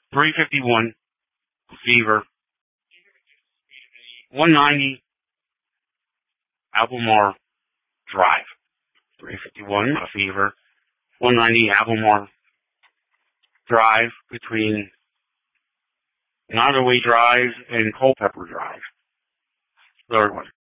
351 Fever, 190 Albemarle Drive. 351 Fever, 190 Albemarle Drive between Nottoway Drive and Culpeper Drive. Third one.